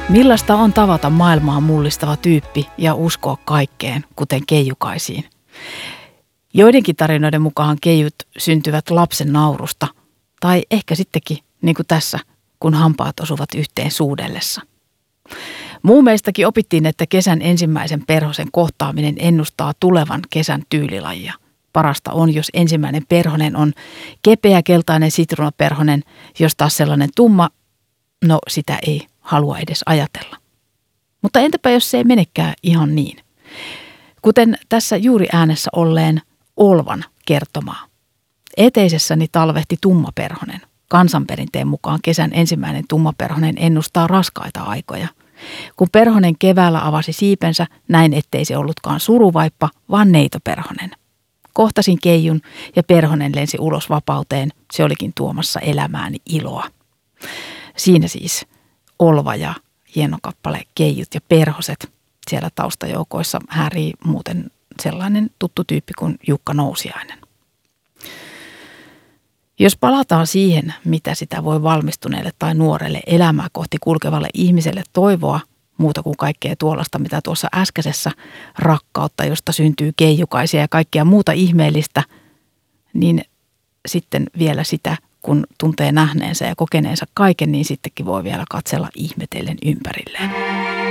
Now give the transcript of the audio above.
Millaista on tavata maailmaa mullistava tyyppi ja uskoa kaikkeen, kuten keijukaisiin? Joidenkin tarinoiden mukaan keijut syntyvät lapsen naurusta, tai ehkä sittenkin, niin kuin tässä, kun hampaat osuvat yhteen suudellessa. Muumeistakin opittiin, että kesän ensimmäisen perhosen kohtaaminen ennustaa tulevan kesän tyylilajia. Parasta on, jos ensimmäinen perhonen on kepeä keltainen sitruunaperhonen, jos taas sellainen tumma, no sitä ei halua edes ajatella. Mutta entäpä jos se ei menekään ihan niin? Kuten tässä juuri äänessä olleen Olvan kertomaa. Eteisessäni talvehti tummaperhonen. Kansanperinteen mukaan kesän ensimmäinen tummaperhonen ennustaa raskaita aikoja. Kun perhonen keväällä avasi siipensä, näin ettei se ollutkaan suruvaippa, vaan neitoperhonen. Kohtasin keijun ja perhonen lensi ulos vapauteen. Se olikin tuomassa elämääni iloa. Siinä siis Olva ja hieno kappale Keijut ja perhoset. Siellä taustajoukoissa häärii muuten sellainen tuttu tyyppi kuin Jukka Nousiainen. Jos palataan siihen, mitä sitä voi valmistuneelle tai nuorelle elämää kohti kulkevalle ihmiselle toivoa, muuta kuin kaikkea tuollaista, mitä tuossa äskeisessä rakkautta, josta syntyy keijukaisia ja kaikkea muuta ihmeellistä, niin sitten vielä sitä, kun tuntee nähneensä ja kokeneensa kaiken, niin sittenkin voi vielä katsella ihmetellen ympärilleen.